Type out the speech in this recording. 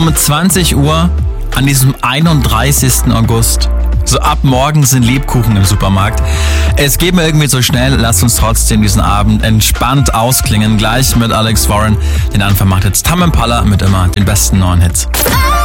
um 20 Uhr an diesem 31. August. So ab morgen sind Lebkuchen im Supermarkt. Es geht mir irgendwie so schnell, lasst uns trotzdem diesen Abend entspannt ausklingen. Gleich mit Alex Warren. Den Anfang macht jetzt Tame Impala mit immer den besten neuen Hits.